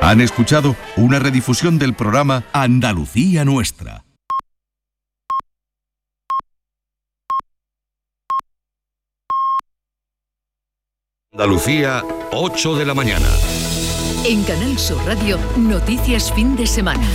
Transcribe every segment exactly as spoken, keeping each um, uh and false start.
Han escuchado una redifusión del programa Andalucía Nuestra. Andalucía, ocho de la mañana. En Canal Sur Radio, Noticias Fin de Semana.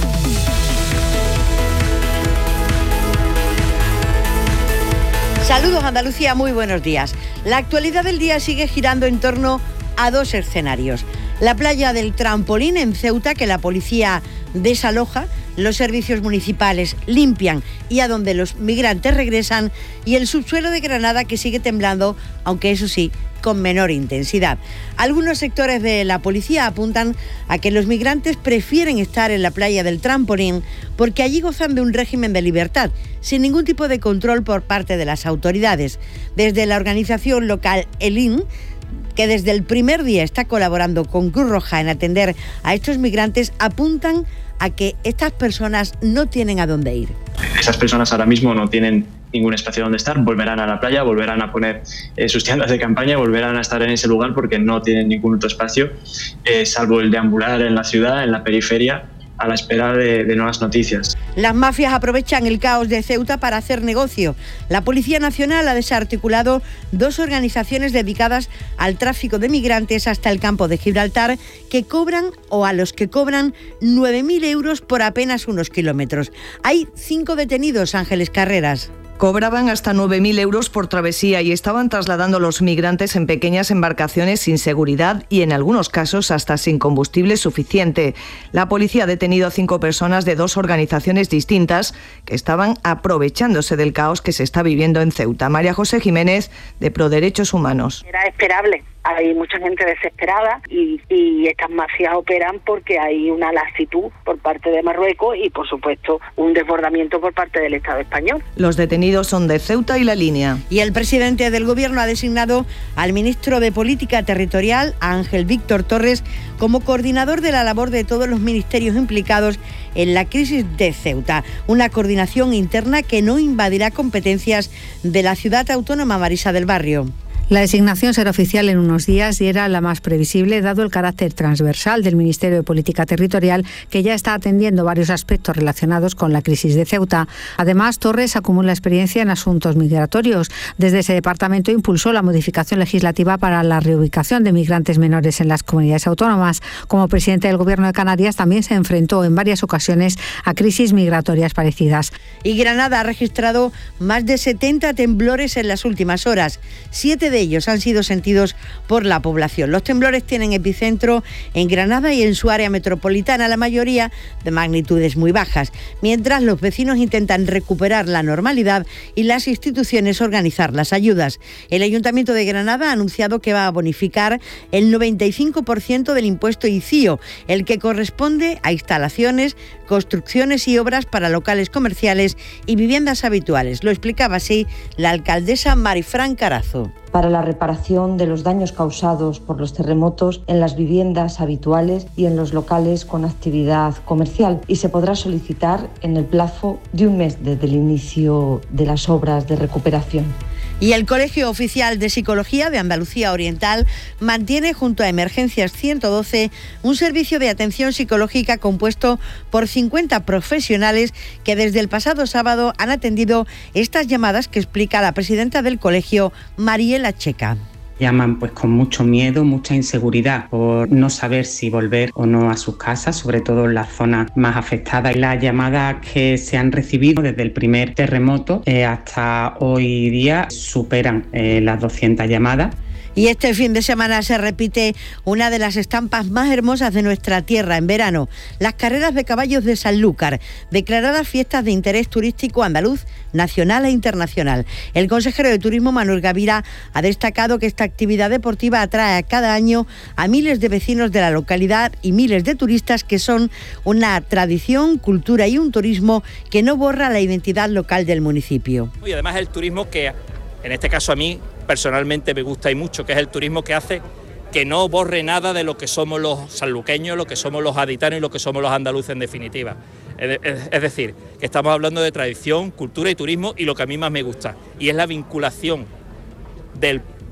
Saludos Andalucía, muy buenos días. La actualidad del día sigue girando en torno a dos escenarios. La playa del Trampolín en Ceuta, que la policía desaloja, los servicios municipales limpian y a donde los migrantes regresan, y el subsuelo de Granada, que sigue temblando, aunque eso sí, con menor intensidad. Algunos sectores de la policía apuntan a que los migrantes prefieren estar en la playa del Trampolín porque allí gozan de un régimen de libertad, sin ningún tipo de control por parte de las autoridades. Desde la organización local ELIN, que desde el primer día está colaborando con Cruz Roja en atender a estos migrantes, apuntan a que estas personas no tienen a dónde ir. Esas personas ahora mismo no tienen ningún espacio donde estar, volverán a la playa, volverán a poner eh, sus tiendas de campaña, volverán a estar en ese lugar porque no tienen ningún otro espacio, eh, salvo el deambular en la ciudad, en la periferia, a la espera de, de nuevas noticias. Las mafias aprovechan el caos de Ceuta para hacer negocio. La Policía Nacional ha desarticulado dos organizaciones dedicadas al tráfico de migrantes hasta el campo de Gibraltar, que cobran, o a los que cobran, nueve mil euros por apenas unos kilómetros. Hay cinco detenidos, Ángeles Carreras. Cobraban hasta nueve mil euros por travesía y estaban trasladando a los migrantes en pequeñas embarcaciones sin seguridad y en algunos casos hasta sin combustible suficiente. La policía ha detenido a cinco personas de dos organizaciones distintas que estaban aprovechándose del caos que se está viviendo en Ceuta. María José Jiménez, de Proderechos Humanos. Era esperable. Hay mucha gente desesperada y, y estas mafias operan porque hay una laxitud por parte de Marruecos y, por supuesto, un desbordamiento por parte del Estado español. Los detenidos son de Ceuta y La Línea. Y el presidente del Gobierno ha designado al ministro de Política Territorial, Ángel Víctor Torres, como coordinador de la labor de todos los ministerios implicados en la crisis de Ceuta. Una coordinación interna que no invadirá competencias de la ciudad autónoma Marisa del Barrio. La designación será oficial en unos días y era la más previsible, dado el carácter transversal del Ministerio de Política Territorial, que ya está atendiendo varios aspectos relacionados con la crisis de Ceuta. Además, Torres acumula experiencia en asuntos migratorios. Desde ese departamento impulsó la modificación legislativa para la reubicación de migrantes menores en las comunidades autónomas. Como presidente del Gobierno de Canarias, también se enfrentó en varias ocasiones a crisis migratorias parecidas. Y Granada ha registrado más de setenta temblores en las últimas horas. Siete de ellos han sido sentidos por la población. Los temblores tienen epicentro en Granada y en su área metropolitana, la mayoría de magnitudes muy bajas, mientras los vecinos intentan recuperar la normalidad y las instituciones organizar las ayudas. El Ayuntamiento de Granada ha anunciado que va a bonificar el noventa y cinco por ciento del impuesto I C I O, el que corresponde a instalaciones, construcciones y obras para locales comerciales y viviendas habituales. Lo explicaba así la alcaldesa Marifran Carazo. Para la reparación de los daños causados por los terremotos en las viviendas habituales y en los locales con actividad comercial, y se podrá solicitar en el plazo de un mes desde el inicio de las obras de recuperación. Y el Colegio Oficial de Psicología de Andalucía Oriental mantiene junto a Emergencias ciento doce un servicio de atención psicológica compuesto por cincuenta profesionales que desde el pasado sábado han atendido estas llamadas que explica la presidenta del colegio, Mariela Checa. Llaman pues con mucho miedo, mucha inseguridad por no saber si volver o no a sus casas, sobre todo en las zonas más afectadas. Las llamadas que se han recibido desde el primer terremoto eh, hasta hoy día superan eh, las doscientas llamadas. Y este fin de semana se repite una de las estampas más hermosas de nuestra tierra en verano, las carreras de caballos de Sanlúcar, declaradas fiestas de interés turístico andaluz, nacional e internacional. El consejero de Turismo, Manuel Gavira, ha destacado que esta actividad deportiva atrae cada año a miles de vecinos de la localidad y miles de turistas, que son una tradición, cultura y un turismo que no borra la identidad local del municipio. Y además el turismo que, en este caso a mí, personalmente me gusta y mucho, que es el turismo que hace que no borre nada de lo que somos los sanluqueños, lo que somos los gaditanos y lo que somos los andaluces en definitiva. Es, es, es decir, que estamos hablando de tradición, cultura y turismo, y lo que a mí más me gusta, y es la vinculación del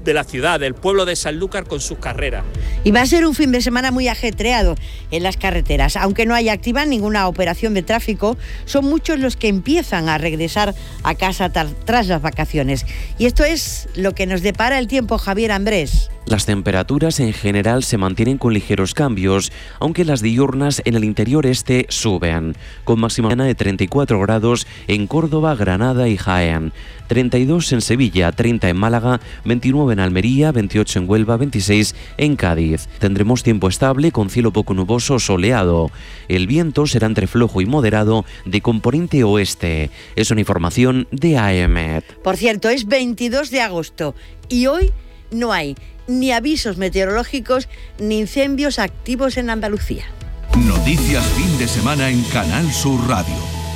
de la ciudad, del pueblo de Sanlúcar con sus carreras. Y va a ser un fin de semana muy ajetreado en las carreteras. Aunque no haya activa ninguna operación de tráfico, son muchos los que empiezan a regresar a casa tras las vacaciones. Y esto es lo que nos depara el tiempo, Javier Andrés. Las temperaturas en general se mantienen con ligeros cambios, aunque las diurnas en el interior este suben, con máxima de treinta y cuatro grados en Córdoba, Granada y Jaén, treinta y dos en Sevilla, treinta en Málaga, veintinueve en Almería, veintiocho en Huelva, veintiséis en Cádiz. Tendremos tiempo estable con cielo poco nuboso soleado. El viento será entre flojo y moderado de componente oeste. Es una información de A E M E T. Por cierto, es veintidós de agosto y hoy no hay ni avisos meteorológicos ni incendios activos en Andalucía. Noticias fin de semana en Canal Sur Radio.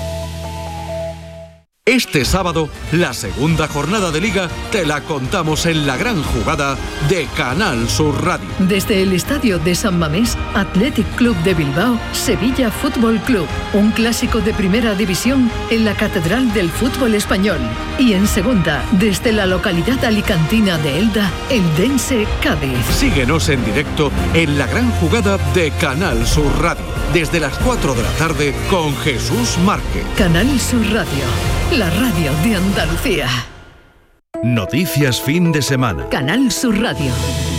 Este sábado, la segunda jornada de Liga te la contamos en la gran jugada de Canal Sur Radio. Desde el estadio de San Mamés, Athletic Club de Bilbao, Sevilla Fútbol Club. Un clásico de primera división en la Catedral del Fútbol Español. Y en segunda, desde la localidad alicantina de Elda, Eldense Cádiz. Síguenos en directo en la gran jugada de Canal Sur Radio. Desde las cuatro de la tarde con Jesús Márquez. Canal Sur Radio. La radio de Andalucía. Noticias fin de semana. Canal Sur Radio.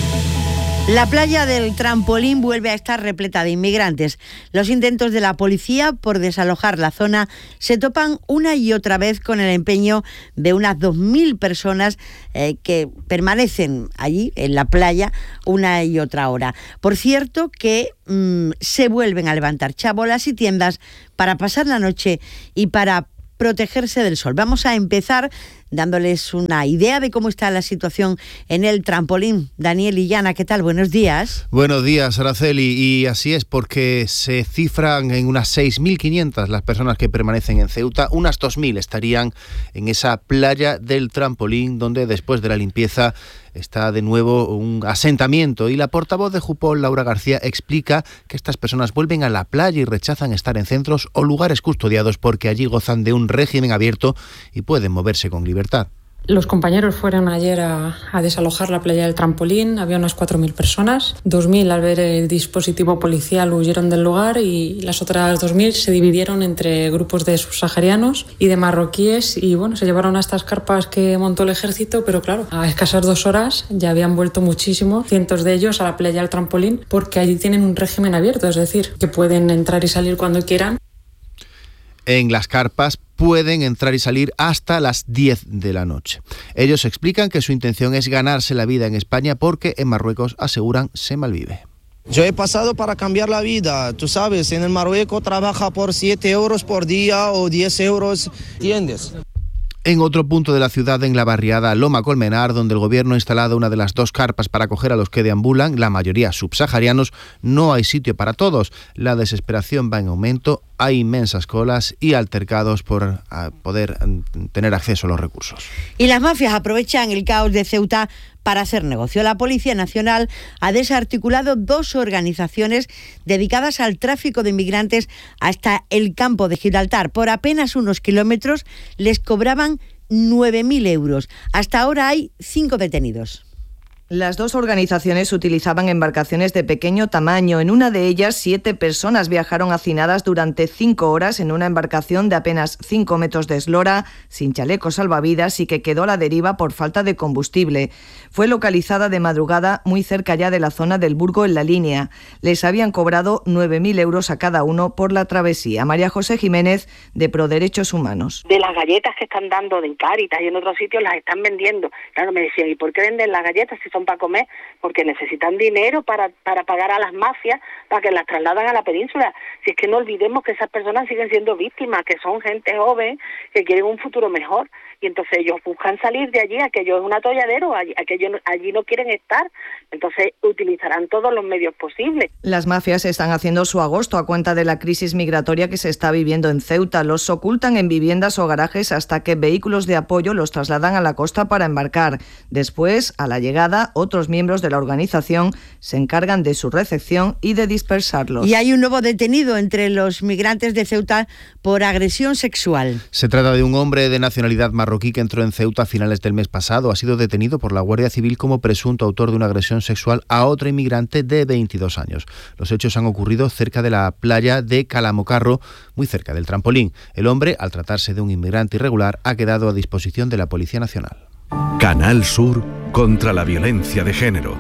La playa del Trampolín vuelve a estar repleta de inmigrantes. Los intentos de la policía por desalojar la zona se topan una y otra vez con el empeño de unas dos mil personas eh, que permanecen allí en la playa una y otra hora. Por cierto que mmm, se vuelven a levantar chabolas y tiendas para pasar la noche y para protegerse del sol. Vamos a empezar dándoles una idea de cómo está la situación en el Trampolín. Daniel Illana, ¿qué tal? Buenos días. Buenos días, Araceli. Y así es, porque se cifran en unas seis mil quinientas las personas que permanecen en Ceuta. Unas dos mil estarían en esa playa del Trampolín, donde después de la limpieza está de nuevo un asentamiento. Y la portavoz de Jupol, Laura García, explica que estas personas vuelven a la playa y rechazan estar en centros o lugares custodiados porque allí gozan de un régimen abierto y pueden moverse con libertad. Los compañeros fueron ayer a, a desalojar la playa del Trampolín, había unas cuatro mil personas, dos mil al ver el dispositivo policial huyeron del lugar y las otras dos mil se dividieron entre grupos de subsaharianos y de marroquíes y bueno, se llevaron a estas carpas que montó el ejército, pero claro, a escasas dos horas ya habían vuelto muchísimos, cientos de ellos a la playa del Trampolín porque allí tienen un régimen abierto, es decir, que pueden entrar y salir cuando quieran. En las carpas pueden entrar y salir hasta las diez de la noche. Ellos explican que su intención es ganarse la vida en España porque en Marruecos, aseguran, se malvive. Yo he pasado para cambiar la vida, tú sabes, en el Marruecos trabaja por siete euros por día o diez euros, ¿entiendes? En otro punto de la ciudad, en la barriada Loma Colmenar, donde el gobierno ha instalado una de las dos carpas para acoger a los que deambulan, la mayoría subsaharianos, no hay sitio para todos. La desesperación va en aumento, hay inmensas colas y altercados por poder tener acceso a los recursos. Y las mafias aprovechan el caos de Ceuta para hacer negocio. La Policía Nacional ha desarticulado dos organizaciones dedicadas al tráfico de inmigrantes hasta el campo de Gibraltar. Por apenas unos kilómetros les cobraban nueve mil euros. Hasta ahora hay cinco detenidos. Las dos organizaciones utilizaban embarcaciones de pequeño tamaño. En una de ellas, siete personas viajaron hacinadas durante cinco horas en una embarcación de apenas cinco metros de eslora, sin chalecos salvavidas y que quedó a la deriva por falta de combustible. Fue localizada de madrugada muy cerca ya de la zona del Burgo en La Línea. Les habían cobrado nueve mil euros a cada uno por la travesía. María José Jiménez, de Proderechos Humanos. De las galletas que están dando en Cáritas y en otros sitios las están vendiendo. Claro, me decían, ¿y por qué venden las galletas si son para comer? Porque necesitan dinero para, para pagar a las mafias para que las trasladan a la península. Si es que no olvidemos que esas personas siguen siendo víctimas, que son gente joven, que quieren un futuro mejor. Y entonces ellos buscan salir de allí, aquello es un atolladero, allí, aquello, allí no quieren estar, entonces utilizarán todos los medios posibles. Las mafias están haciendo su agosto a cuenta de la crisis migratoria que se está viviendo en Ceuta. Los ocultan en viviendas o garajes hasta que vehículos de apoyo los trasladan a la costa para embarcar. Después, a la llegada, otros miembros de la organización se encargan de su recepción y de dispersarlos. Y hay un nuevo detenido entre los migrantes de Ceuta por agresión sexual. Se trata de un hombre de nacionalidad marroquí marroquí que entró en Ceuta a finales del mes pasado ha sido detenido por la Guardia Civil como presunto autor de una agresión sexual a otra inmigrante de veintidós años. Los hechos han ocurrido cerca de la playa de Calamocarro, muy cerca del trampolín. El hombre, al tratarse de un inmigrante irregular, ha quedado a disposición de la Policía Nacional. Canal Sur contra la violencia de género.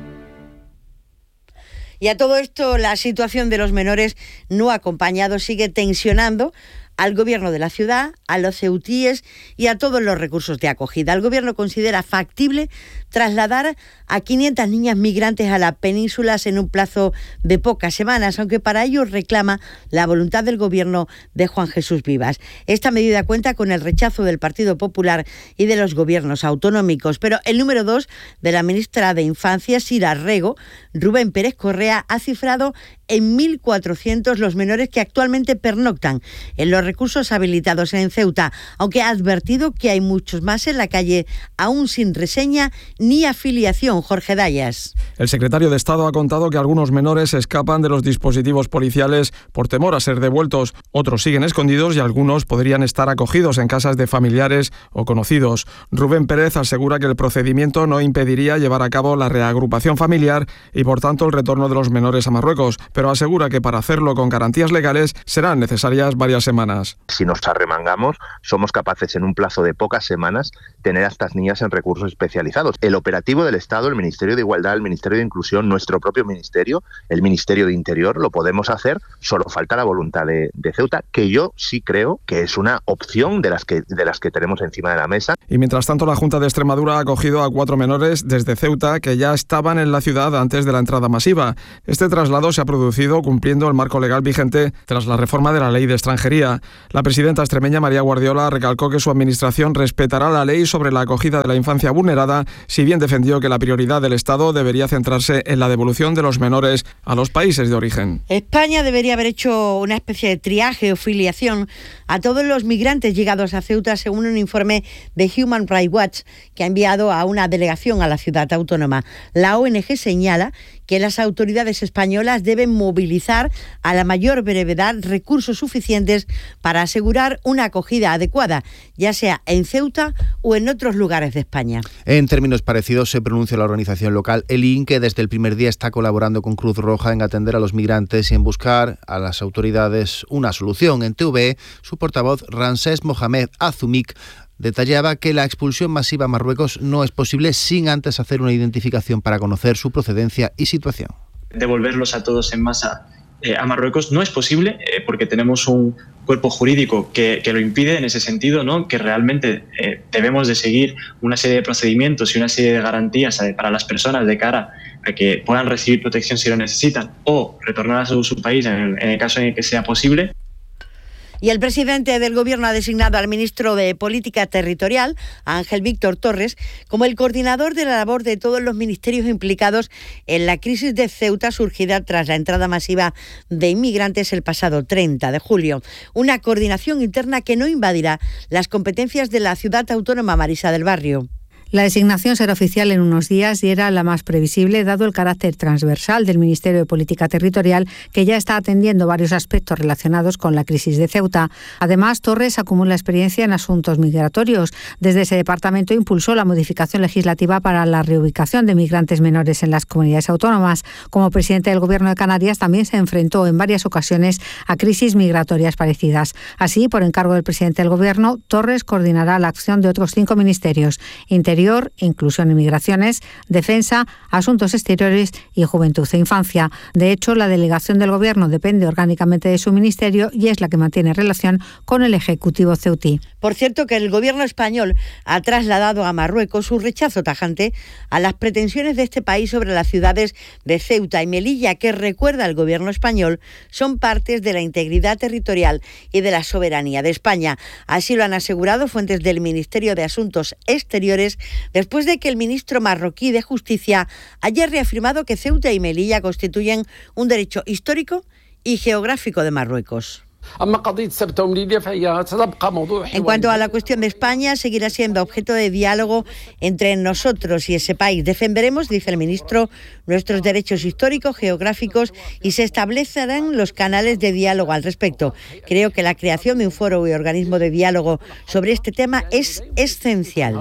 Y a todo esto, la situación de los menores no acompañados sigue tensionando al gobierno de la ciudad, a los ceutíes y a todos los recursos de acogida. El gobierno considera factible trasladar a quinientas niñas migrantes a las penínsulas en un plazo de pocas semanas, aunque para ello reclama la voluntad del gobierno de Juan Jesús Vivas. Esta medida cuenta con el rechazo del Partido Popular y de los gobiernos autonómicos, pero el número dos de la ministra de Infancia, Sira Rego, Rubén Pérez Correa, ha cifrado en mil cuatrocientos los menores que actualmente pernoctan en los recursos habilitados en Ceuta, aunque ha advertido que hay muchos más en la calle aún sin reseña ni afiliación. Jorge Dayas. El secretario de Estado ha contado que algunos menores escapan de los dispositivos policiales por temor a ser devueltos, otros siguen escondidos y algunos podrían estar acogidos en casas de familiares o conocidos. Rubén Pérez asegura que el procedimiento no impediría llevar a cabo la reagrupación familiar y por tanto el retorno de los menores a Marruecos, pero asegura que para hacerlo con garantías legales serán necesarias varias semanas. Si nos arremangamos, somos capaces en un plazo de pocas semanas tener a estas niñas en recursos especializados. El operativo del Estado, el Ministerio de Igualdad, el Ministerio de Inclusión, nuestro propio Ministerio, el Ministerio de Interior, lo podemos hacer, solo falta la voluntad de, de Ceuta, que yo sí creo que es una opción de las que, de las que tenemos encima de la mesa. Y mientras tanto, la Junta de Extremadura ha acogido a cuatro menores desde Ceuta que ya estaban en la ciudad antes de la entrada masiva. Este traslado se ha producido cumpliendo el marco legal vigente tras la reforma de la Ley de Extranjería. La presidenta extremeña María Guardiola recalcó que su administración respetará la ley sobre la acogida de la infancia vulnerada, si bien defendió que la prioridad del Estado debería centrarse en la devolución de los menores a los países de origen. España debería haber hecho una especie de triaje o filiación a todos los migrantes llegados a Ceuta, según un informe de Human Rights Watch que ha enviado a una delegación a la ciudad autónoma. La O N G señala que las autoridades españolas deben movilizar a la mayor brevedad recursos suficientes para asegurar una acogida adecuada, ya sea en Ceuta o en otros lugares de España. En términos parecidos se pronuncia la organización local El I N, que desde el primer día está colaborando con Cruz Roja en atender a los migrantes y en buscar a las autoridades una solución. En T V E, su portavoz Ramsés Mohamed Azumik detallaba que la expulsión masiva a Marruecos no es posible sin antes hacer una identificación para conocer su procedencia y situación. Devolverlos a todos en masa eh, a Marruecos no es posible eh, porque tenemos un cuerpo jurídico que, que lo impide en ese sentido, ¿no? Que realmente eh, debemos de seguir una serie de procedimientos y una serie de garantías eh, para las personas de cara a que puedan recibir protección si lo necesitan o retornar a su, su país en el, en el caso en el que sea posible. Y el presidente del Gobierno ha designado al ministro de Política Territorial, Ángel Víctor Torres, como el coordinador de la labor de todos los ministerios implicados en la crisis de Ceuta surgida tras la entrada masiva de inmigrantes el pasado treinta de julio. Una coordinación interna que no invadirá las competencias de la ciudad autónoma Marisa del Barrio. La designación será oficial en unos días y era la más previsible dado el carácter transversal del Ministerio de Política Territorial, que ya está atendiendo varios aspectos relacionados con la crisis de Ceuta. Además, Torres acumula experiencia en asuntos migratorios. Desde ese departamento impulsó la modificación legislativa para la reubicación de migrantes menores en las comunidades autónomas. Como presidente del Gobierno de Canarias, también se enfrentó en varias ocasiones a crisis migratorias parecidas. Así, por encargo del presidente del Gobierno, Torres coordinará la acción de otros cinco ministerios: Interior, Inclusión y Migraciones, Defensa, Asuntos Exteriores y Juventud e Infancia. De hecho, la delegación del Gobierno depende orgánicamente de su ministerio y es la que mantiene relación con el Ejecutivo ceutí. Por cierto, que el Gobierno español ha trasladado a Marruecos su rechazo tajante a las pretensiones de este país sobre las ciudades de Ceuta y Melilla, que, recuerda el Gobierno español, son partes de la integridad territorial y de la soberanía de España. Así lo han asegurado fuentes del Ministerio de Asuntos Exteriores, después de que el ministro marroquí de Justicia haya reafirmado que Ceuta y Melilla constituyen un derecho histórico y geográfico de Marruecos. En cuanto a la cuestión de España, seguirá siendo objeto de diálogo entre nosotros y ese país. Defenderemos, dice el ministro, nuestros derechos históricos, geográficos y se establecerán los canales de diálogo al respecto. Creo que la creación de un foro y organismo de diálogo sobre este tema es esencial.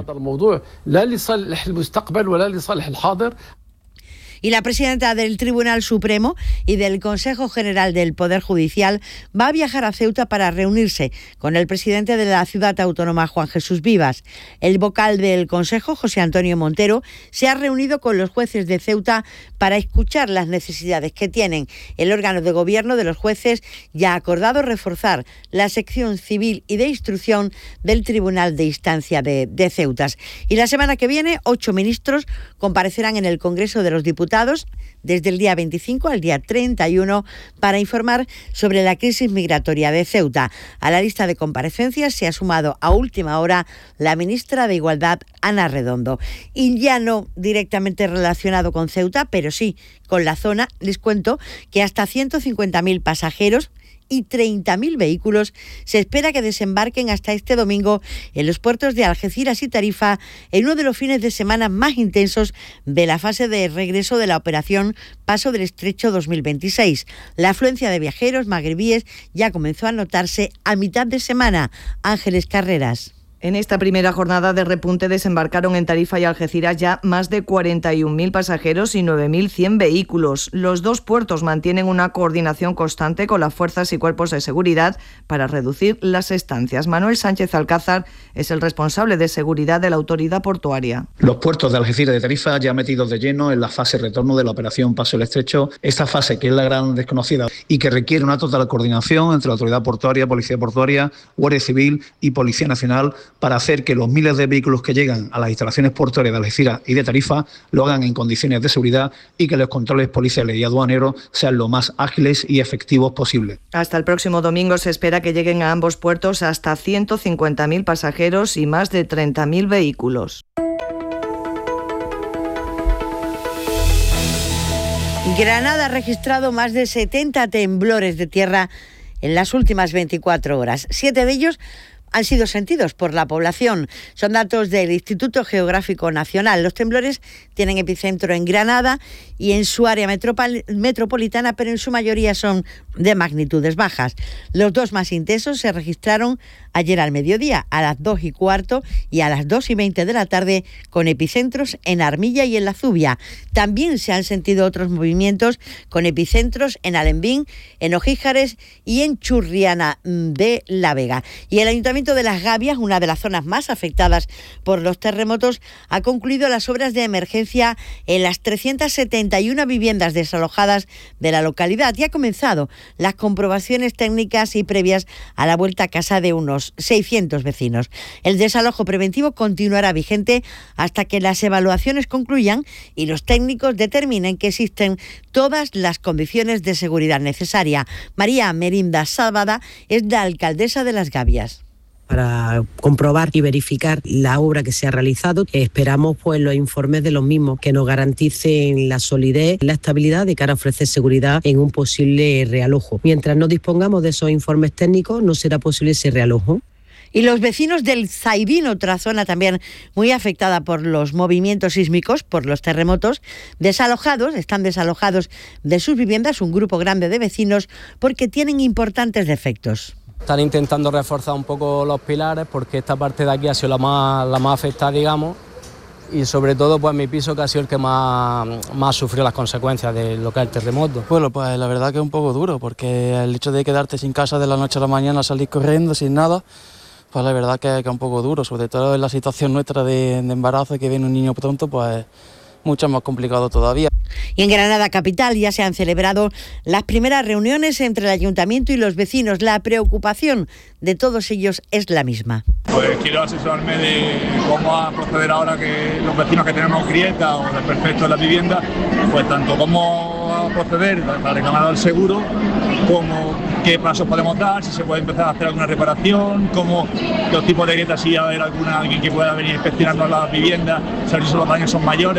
Y la presidenta del Tribunal Supremo y del Consejo General del Poder Judicial va a viajar a Ceuta para reunirse con el presidente de la ciudad autónoma, Juan Jesús Vivas. El vocal del Consejo, José Antonio Montero, se ha reunido con los jueces de Ceuta para escuchar las necesidades que tienen. El órgano de gobierno de los jueces ya ha acordado reforzar la sección civil y de instrucción del Tribunal de Instancia de, de Ceuta. Y la semana que viene, ocho ministros comparecerán en el Congreso de los Diputados desde el día veinticinco al día treinta y uno para informar sobre la crisis migratoria de Ceuta. A la lista de comparecencias se ha sumado a última hora la ministra de Igualdad, Ana Redondo. Y ya no directamente relacionado con Ceuta, pero sí con la zona, les cuento que hasta ciento cincuenta mil pasajeros y treinta mil vehículos se espera que desembarquen hasta este domingo en los puertos de Algeciras y Tarifa en uno de los fines de semana más intensos de la fase de regreso de la operación Paso del Estrecho dos mil veintiséis. La afluencia de viajeros magrebíes ya comenzó a notarse a mitad de semana. Ángeles Carreras. En esta primera jornada de repunte desembarcaron en Tarifa y Algeciras ya más de cuarenta y un mil pasajeros y nueve mil cien vehículos. Los dos puertos mantienen una coordinación constante con las fuerzas y cuerpos de seguridad para reducir las estancias. Manuel Sánchez Alcázar es el responsable de seguridad de la autoridad portuaria. Los puertos de Algeciras y de Tarifa ya metidos de lleno en la fase retorno de la operación Paso del Estrecho. Esta fase, que es la gran desconocida y que requiere una total coordinación entre la autoridad portuaria, policía portuaria, Guardia Civil y Policía Nacional, para hacer que los miles de vehículos que llegan a las instalaciones portuarias de Algeciras y de Tarifa lo hagan en condiciones de seguridad y que los controles policiales y aduaneros sean lo más ágiles y efectivos posible. Hasta el próximo domingo se espera que lleguen a ambos puertos hasta ciento cincuenta mil pasajeros y más de treinta mil vehículos. Granada ha registrado más de setenta temblores de tierra en las últimas veinticuatro horas. Siete de ellos han sido sentidos por la población. Son datos del Instituto Geográfico Nacional. Los temblores tienen epicentro en Granada y en su área metropol- metropolitana, pero en su mayoría son de magnitudes bajas. Los dos más intensos se registraron ayer al mediodía, a las dos y cuarto y a las dos y veinte de la tarde, con epicentros en Armilla y en La Zubia. También se han sentido otros movimientos con epicentros en Alembín, en Ojíjares y en Churriana de la Vega. Y el Ayuntamiento de Las Gavias, una de las zonas más afectadas por los terremotos, ha concluido las obras de emergencia en las trescientas setenta y una viviendas desalojadas de la localidad y ha comenzado las comprobaciones técnicas y previas a la vuelta a casa de unos seiscientos vecinos. El desalojo preventivo continuará vigente hasta que las evaluaciones concluyan y los técnicos determinen que existen todas las condiciones de seguridad necesarias. María Merinda Sábada es la alcaldesa de Las Gavias. Para comprobar y verificar la obra que se ha realizado, esperamos pues los informes de los mismos que nos garanticen la solidez, la estabilidad de cara a ofrecer seguridad en un posible realojo. Mientras no dispongamos de esos informes técnicos, no será posible ese realojo. Y los vecinos del Zaidín, otra zona también muy afectada por los movimientos sísmicos, por los terremotos, desalojados, están desalojados de sus viviendas, un grupo grande de vecinos, porque tienen importantes defectos. Están intentando reforzar un poco los pilares porque esta parte de aquí ha sido la más, la más afectada, digamos, y sobre todo pues mi piso que ha sido el que más, más sufrió las consecuencias de lo que es el terremoto. Bueno, pues la verdad que es un poco duro porque el hecho de quedarte sin casa de la noche a la mañana, salir corriendo sin nada, pues la verdad que, que es un poco duro, sobre todo en la situación nuestra de, de embarazo, que viene un niño pronto, pues mucho más complicado todavía. Y en Granada capital ya se han celebrado las primeras reuniones entre el ayuntamiento y los vecinos. La preocupación de todos ellos es la misma. Pues quiero asesorarme de cómo a proceder ahora que los vecinos que tenemos grietas o desperfectos en la vivienda, pues tanto cómo a proceder para reclamar el seguro, como qué pasos podemos dar, si se puede empezar a hacer alguna reparación, cómo los tipos de grietas, si va a haber alguna, alguien que pueda venir a inspeccionarnos las viviendas, saber si los daños son mayores.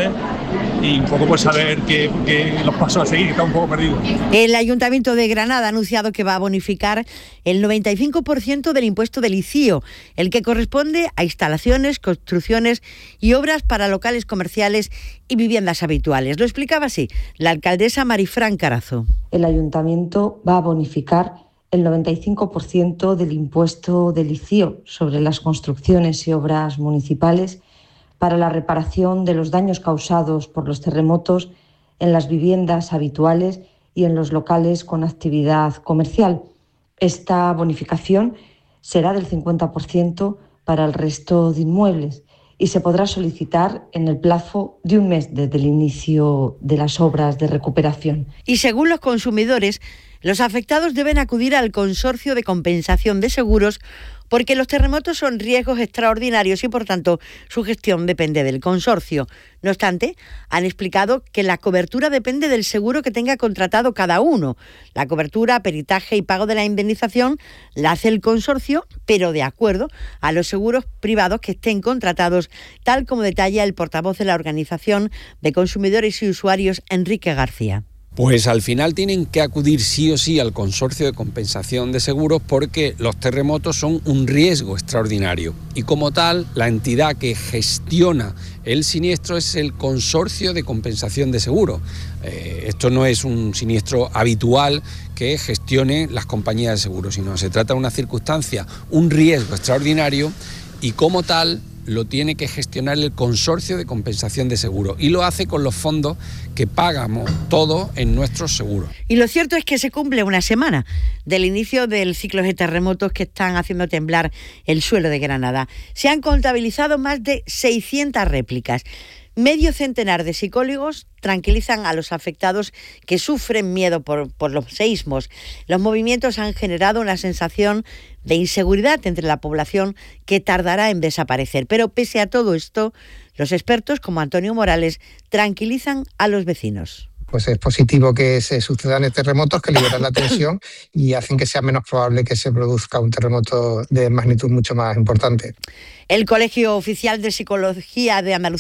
y un poco pues saber que, que los pasos a seguir, que está un poco perdido. El Ayuntamiento de Granada ha anunciado que va a bonificar el noventa y cinco por ciento del impuesto del I C I O, el que corresponde a instalaciones, construcciones y obras para locales comerciales y viviendas habituales. Lo explicaba así la alcaldesa Marifran Carazo. El Ayuntamiento va a bonificar el noventa y cinco por ciento del impuesto del I C I O sobre las construcciones y obras municipales para la reparación de los daños causados por los terremotos en las viviendas habituales y en los locales con actividad comercial. Esta bonificación será del cincuenta por ciento para el resto de inmuebles y se podrá solicitar en el plazo de un mes desde el inicio de las obras de recuperación. Y según los consumidores, los afectados deben acudir al Consorcio de Compensación de Seguros porque los terremotos son riesgos extraordinarios y, por tanto, su gestión depende del consorcio. No obstante, han explicado que la cobertura depende del seguro que tenga contratado cada uno. La cobertura, peritaje y pago de la indemnización la hace el consorcio, pero de acuerdo a los seguros privados que estén contratados, tal como detalla el portavoz de la Organización de Consumidores y Usuarios, Enrique García. Pues al final tienen que acudir sí o sí al Consorcio de Compensación de Seguros porque los terremotos son un riesgo extraordinario y como tal la entidad que gestiona el siniestro es el Consorcio de Compensación de Seguros. Eh, esto no es un siniestro habitual que gestione las compañías de seguros, sino se trata de una circunstancia, un riesgo extraordinario y como tal lo tiene que gestionar el Consorcio de Compensación de Seguros y lo hace con los fondos que pagamos todos en nuestros seguros. Y lo cierto es que se cumple una semana del inicio del ciclo de terremotos que están haciendo temblar el suelo de Granada. Se han contabilizado más de seiscientas réplicas. Medio centenar de psicólogos tranquilizan a los afectados que sufren miedo por, por los seísmos. Los movimientos han generado una sensación de inseguridad entre la población que tardará en desaparecer. Pero pese a todo esto, los expertos como Antonio Morales tranquilizan a los vecinos. Pues es positivo que se sucedan terremotos que liberan la tensión y hacen que sea menos probable que se produzca un terremoto de magnitud mucho más importante. El Colegio Oficial de Psicología de Andalucía